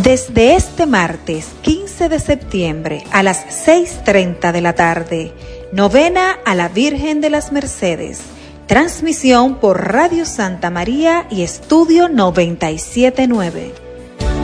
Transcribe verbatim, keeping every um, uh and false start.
Desde este martes quince de septiembre a las seis y treinta de la tarde, novena a la Virgen de las Mercedes. Transmisión por Radio Santa María y Estudio noventa y siete punto nueve.